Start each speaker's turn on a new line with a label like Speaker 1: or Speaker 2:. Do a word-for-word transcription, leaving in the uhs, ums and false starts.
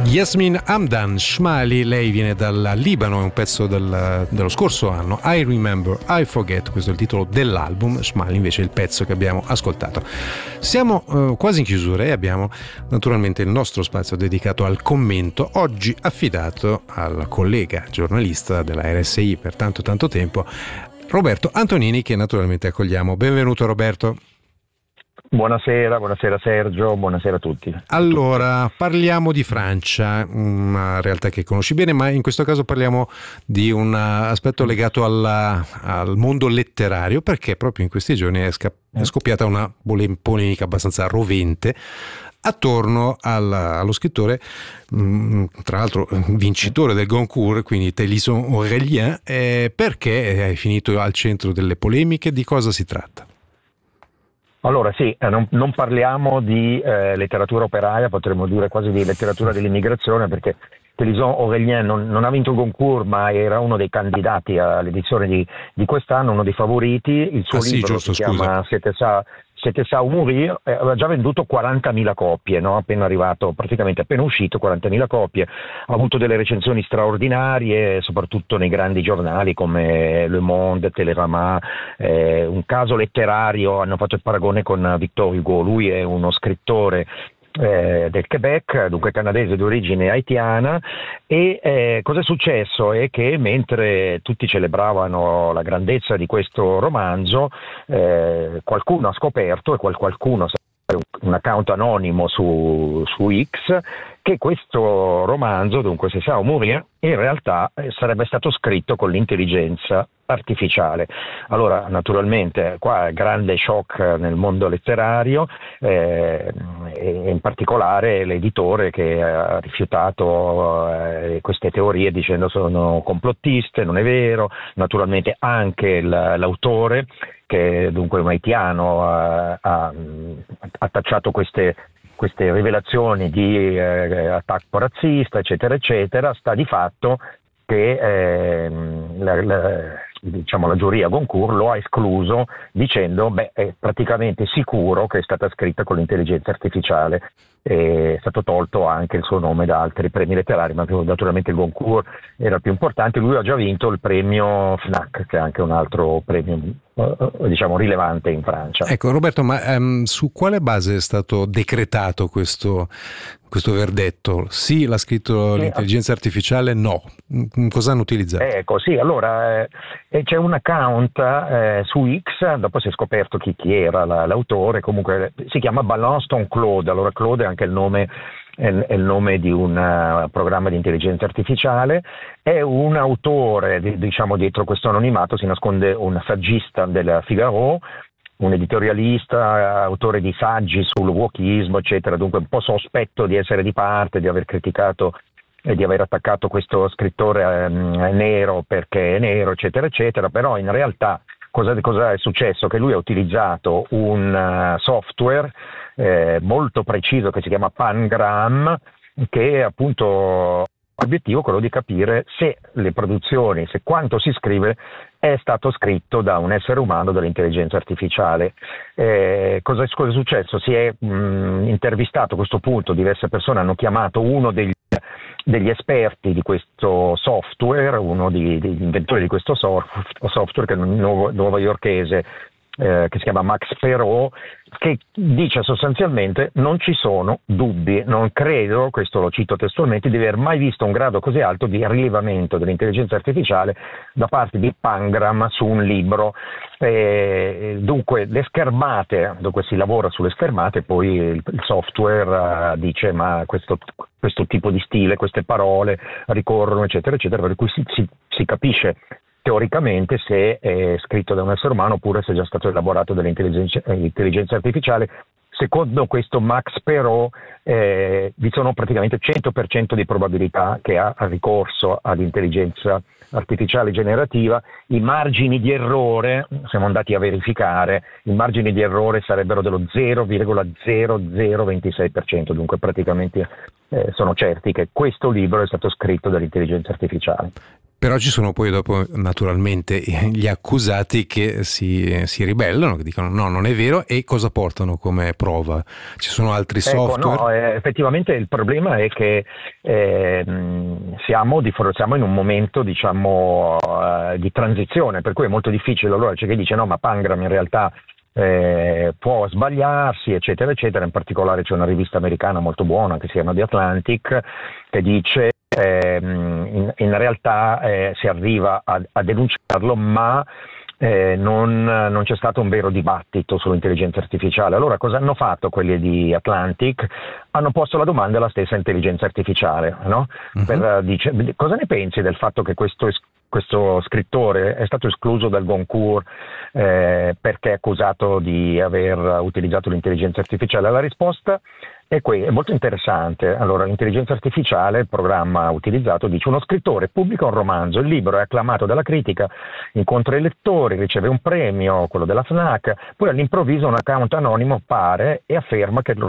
Speaker 1: Yasmin Hamdan Shmali, lei viene dal Libano, è un pezzo del, dello scorso anno, I Remember, I Forget, questo è il titolo dell'album. Shmali invece è il pezzo che abbiamo ascoltato. Siamo eh, quasi in chiusura e abbiamo naturalmente il nostro spazio dedicato al commento, oggi affidato al collega giornalista della R S I per tanto tanto tempo, Roberto Antonini, che naturalmente accogliamo. Benvenuto Roberto.
Speaker 2: Buonasera, buonasera Sergio, buonasera a tutti.
Speaker 1: Allora, parliamo di Francia, una realtà che conosci bene, ma in questo caso parliamo di un aspetto legato alla, al mondo letterario, perché proprio in questi giorni è, sca- è scoppiata una polemica abbastanza rovente attorno al, allo scrittore, mh, tra l'altro vincitore del Goncourt, quindi Télisson Aurélien, eh, perché è finito al centro delle polemiche. Di cosa si tratta?
Speaker 2: Allora sì, eh, non, non parliamo di eh, letteratura operaia, potremmo dire quasi di letteratura dell'immigrazione, perché Télisson Aurélien non, non ha vinto il Goncourt, ma era uno dei candidati all'edizione di, di quest'anno, uno dei favoriti. Il suo
Speaker 1: ah, sì,
Speaker 2: libro
Speaker 1: giusto,
Speaker 2: si chiama C'était ça, C'était ça ou mourir, eh, aveva già venduto quarantamila copie, no? Appena arrivato, praticamente appena uscito, quarantamila copie, ha avuto delle recensioni straordinarie, soprattutto nei grandi giornali come Le Monde, Télérama, eh, un caso letterario, hanno fatto il paragone con Victor Hugo, lui è uno scrittore Eh, del Quebec, dunque canadese di origine haitiana, e eh, cosa è successo? È che mentre tutti celebravano la grandezza di questo romanzo, eh, qualcuno ha scoperto, e qual qualcuno un account anonimo su, su X, che questo romanzo, dunque C'est ça ou mourir, in realtà sarebbe stato scritto con l'intelligenza artificiale. Allora, naturalmente, qua è grande shock nel mondo letterario, eh, e in particolare l'editore che ha rifiutato eh, queste teorie dicendo sono complottiste, non è vero. Naturalmente anche l'autore, che dunque un haitiano, ha, ha, ha tacciato queste queste rivelazioni di eh, attacco razzista, eccetera, eccetera. Sta di fatto che eh, la, la, diciamo, la giuria Goncourt lo ha escluso dicendo beh, è praticamente sicuro che è stata scritta con l'intelligenza artificiale. È stato tolto anche il suo nome da altri premi letterari, ma naturalmente il Goncourt era il più importante. Lui ha già vinto il premio Fnac, che è anche un altro premio diciamo rilevante in Francia.
Speaker 1: Ecco Roberto, ma um, su quale base è stato decretato questo, questo verdetto? Sì, l'ha scritto l'intelligenza artificiale? No. Cosa hanno utilizzato?
Speaker 2: Ecco, sì, allora eh, c'è un account eh, su X, dopo si è scoperto chi, chi era la, l'autore, comunque si chiama Balance ton Claude. Allora Claude è anche il nome è il nome di un uh, programma di intelligenza artificiale. È un autore, diciamo, dietro questo anonimato si nasconde un saggista del Figaro, un editorialista, autore di saggi sul wokismo, eccetera, dunque un po' sospetto di essere di parte, di aver criticato e di aver attaccato questo scrittore um, nero perché è nero, eccetera, eccetera. Però in realtà cosa, cosa è successo? Che lui ha utilizzato un uh, software Eh, molto preciso che si chiama Pangram, che appunto ha l'obiettivo quello di capire se le produzioni, se quanto si scrive è stato scritto da un essere umano, dall'intelligenza artificiale. Eh, cosa, cosa è successo? Si è mh, intervistato a questo punto, diverse persone hanno chiamato uno degli degli esperti di questo software, uno di, degli inventori di questo software, che è un nuovo, nuovoiorchese, Eh, che si chiama Max Perot, che dice sostanzialmente non ci sono dubbi, non credo, questo lo cito testualmente, di aver mai visto un grado così alto di rilevamento dell'intelligenza artificiale da parte di Pangram su un libro. Eh, dunque le schermate, dunque si lavora sulle schermate, poi il, il software uh, dice ma questo, questo tipo di stile, queste parole ricorrono, eccetera, eccetera, per cui si, si, si capisce teoricamente se è scritto da un essere umano oppure se è già stato elaborato dall'intelligenza artificiale. Secondo questo Max Perot eh, vi sono praticamente cento per cento di probabilità che ha ricorso all'intelligenza artificiale generativa. I margini di errore, siamo andati a verificare, i margini di errore sarebbero dello zero virgola zero zero ventisei per cento, dunque praticamente eh, sono certi che questo libro è stato scritto dall'intelligenza artificiale.
Speaker 1: Però ci sono poi dopo naturalmente gli accusati che si, si ribellano, che dicono no, non è vero, e cosa portano come prova? Ci sono altri software?
Speaker 2: Ecco, no, eh, effettivamente il problema è che eh, siamo, di, siamo in un momento, diciamo, uh, di transizione, per cui è molto difficile. Allora c'è chi dice no, ma Pangram in realtà eh, può sbagliarsi, eccetera, eccetera. In particolare c'è una rivista americana molto buona che si chiama The Atlantic, che dice eh, in, in realtà eh, si arriva a, a denunciarlo, ma Eh, non, non c'è stato un vero dibattito sull'intelligenza artificiale. Allora cosa hanno fatto quelli di Atlantic? Hanno posto la domanda alla stessa intelligenza artificiale, no? Uh-huh. Per, dice, cosa ne pensi del fatto che questo, questo scrittore è stato escluso dal Goncourt eh, perché è accusato di aver utilizzato l'intelligenza artificiale? La risposta è, qui, è molto interessante. Allora, l'intelligenza artificiale, il programma utilizzato, dice: uno scrittore pubblica un romanzo, il libro è acclamato dalla critica, incontra i lettori, riceve un premio, quello della FNAC, poi all'improvviso un account anonimo appare e afferma che